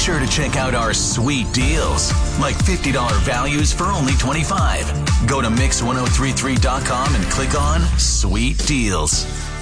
sure to check out our sweet deals, like $50 values for only $25. Go to Mix1033.com and click on Sweet Deals.